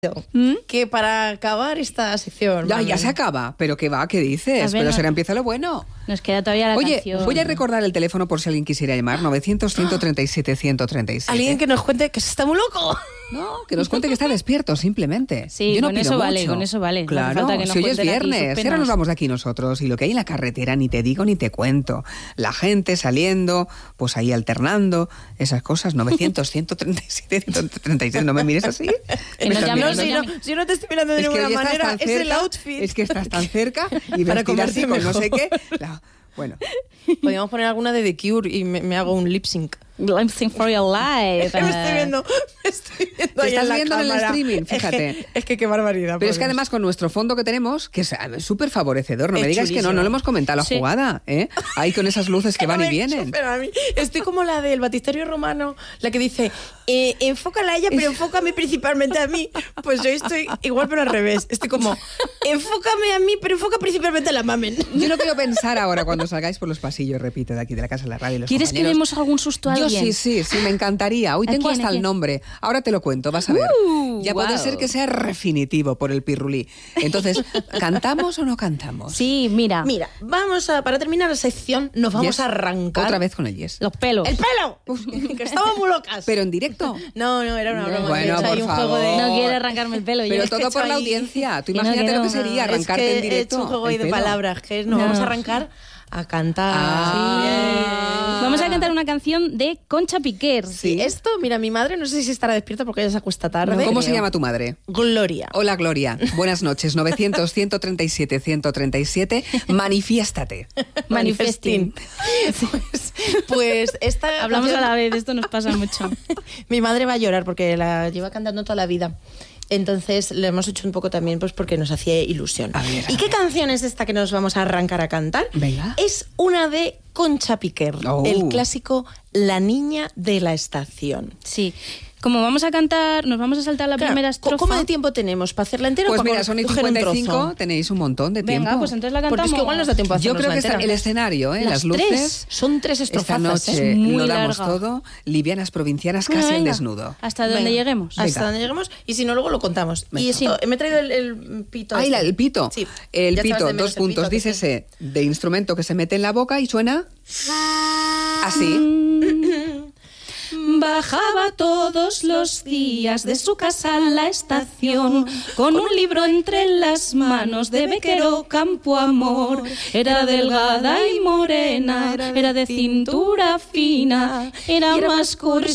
que para acabar esta sección... Ya se acaba, pero ¿qué va? ¿Qué dices? Pero será empieza lo bueno. Nos queda todavía la canción. Oye, voy a recordar el teléfono por si alguien quisiera llamar, 900-137-137. Alguien que nos cuente que se está muy loco. No, que nos cuente que está despierto, simplemente. Sí, yo no con eso vale, mucho. con eso vale. Claro, no hace falta que nos si hoy es cuenten aquí viernes, sus si ahora nos penas. vamos de aquí nosotros y lo que hay en la carretera ni te digo ni te cuento. La gente saliendo, pues ahí alternando, esas cosas, 900-137-137, no me mires así. Que nos llamen, Si no te estoy mirando de ninguna manera, es el outfit. Es que estás tan cerca y Para vestir así con no sé mejor. qué. Bueno. Podríamos poner alguna de The Cure y me hago un lip sync. Lip sync for your life. Me estoy viendo Te ahí estás en la viendo en el cámara. streaming, fíjate. Es que qué barbaridad. Pero es que además con nuestro fondo que tenemos, que es súper favorecedor, no me digas que no lo hemos comentado la jugada, ¿eh? Ahí con esas luces que van y vienen. Pero a mí, estoy como la del batisterio romano, la que dice, enfócala a ella, pero enfócame principalmente a mí. Pues yo estoy igual, pero al revés. Estoy como, enfócame a mí, pero enfoca principalmente a la mamen. Yo no quiero pensar ahora cuando salgáis por los pasillos, repito, de aquí de la casa de la radio. Los ¿Quieres compañeros. que demos algún susto a alguien? Yo sí, me encantaría. Hoy tengo hasta el nombre. Ahora te lo cuento, vas a ver. Ya puede ser que sea definitivo por el pirulí. Entonces, ¿cantamos o no cantamos? Sí, mira. Mira, para terminar la sección, nos vamos a arrancar. Otra vez con el yes. Los pelos. ¡El pelo! Que estamos muy locas. ¿Pero en directo? No, era una broma. Bueno, Hay por un favor. juego de... No quiere arrancarme el pelo. Pero yo. todo por la audiencia. Tú imagínate lo que sería arrancarte en directo. Es un juego el de pelo. palabras, que nos vamos a arrancar a cantar. Vamos a cantar una canción de Concha Piquer. Sí, esto, mira, mi madre no sé si estará despierta porque ella se acuesta tarde. ¿Cómo se llama tu madre? Gloria. Hola, Gloria. Buenas noches. 900-137-137. Manifiéstate. Manifesting. Pues esta... Hablamos canción, a la vez, esto nos pasa mucho. Mi madre va a llorar porque la lleva cantando toda la vida. Entonces le hemos hecho un poco también pues porque nos hacía ilusión. ¿Y qué canción es esta que nos vamos a arrancar a cantar? Venga. Es una de Concha Piquer, el clásico La niña de la estación. Sí. Como vamos a cantar, nos vamos a saltar la primera estrofa. ¿Cómo de tiempo tenemos? ¿Para hacerla entera Pues o para mira, son y coger un 55, trozo? tenéis un montón de tiempo. Venga, pues entonces la cantamos. Porque es que igual nos da tiempo a Yo hacernos creo que la entera. el escenario, Las las luces. tres. Son tres estrofazas. Esta noche muy lo damos larga. todo. Livianas provincianas, casi al desnudo. Hasta donde lleguemos. Hasta donde lleguemos. Y si no, luego lo contamos. Venga. Y esto, me he traído el pito. Ah, el pito. Sí. El Ya sabes pito, de menos 2 puntos. el pito, Dícese de instrumento que se mete en la boca y suena así. Bajaba todos los días de su casa a la estación con un libro entre las manos de Bequero Campo Amor. Era delgada y morena, era de cintura fina, era más